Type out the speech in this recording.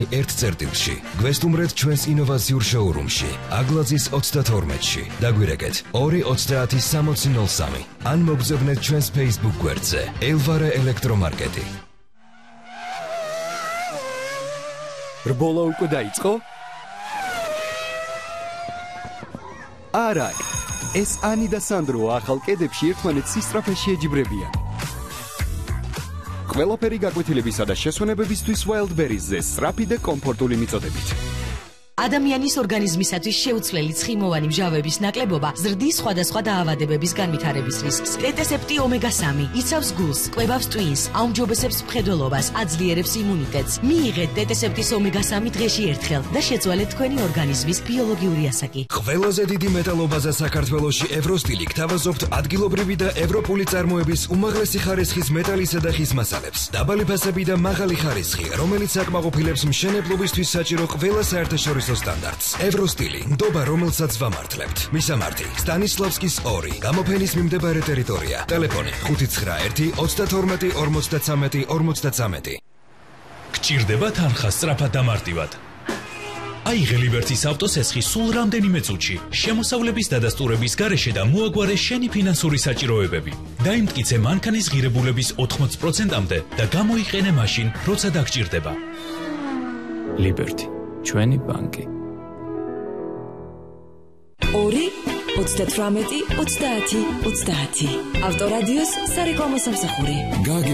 ერთ წერტილში. გვესტუმრეთ ჩვენს ინოვაციურ შოურუმში, აგლაძის 32-ში. დაგვირეკეთ 230-6003 ან მოგზავნეთ ჩვენს Facebook გვერდზე ელვარა ელექტრომარკეტი. რბოლა უკვე დაიწყო? არა, ეს ანი და სანდრო ახალ კედებში ერთმანეთს სისწრაფეში ეჯიბრებიან. ყველაფერი გაკვეთილებისა და შესვენებებისთვის Wildberries-ზე სწრაფი და კომფორტული მიწოდებით. ადამიანის ორგანიზმისათვის შეუცვლელი ცხიმოვანი მჟავების ნაკლებობა ზრდის სხვადასხვა დაავადებების განვითარების რისკს. ტეტესეპტი ომეგა-3 იცავს გულს, კვებავს ტვინს, აუმჯობესებს მხედველობას, აძლიერებს იმუნიტეტს. მიიღეთ ტეტესეპტის ომეგა-3 დღეში ერთხელ და შეცვალეთ თქვენი ორგანიზმის ბიოლოგიური ასაკი. ყველაზე დიდი მეტალობაზე საქართველოში ევროსტილი გთავაზობთ ადგილობრივი და ევროპული წარმოების უმაღლესი ხარისხის მეტალისა და ხის მასალებს. დაბალი ფასები და მაღალი ხარისხი, რომელიც აკმაყოფილებს მშენებლობისთვის საჭირო ყველა საერთაშორისო სტანდარტს. ევროსტილი, ნდობა, რომელსაც ვამართლებთ. მისამართი: სტანისლავსკის 2, გამოფენის მიმდებარე ტერიტორია. ტელეფონი: 591 32 53 53. გჭირდება თანხა სწრაფად და მარტივად. აიღე ლიბერტის ავტოსესხი სულ რამდენიმე წუთში, შემოსავლების დადასტურების გარეშე და მოაგვარე შენი ფინანსური საჭიროებები. დაიმტკიცე მანქანის ღირებულების 80%-მდე და გამოიყენე მაშინ, როცა დაგჭირდება. ლიბერტი, ჩვენი ბანკი. 2 38 30 30. ავტორადიოს სარეკლამო სამსახური.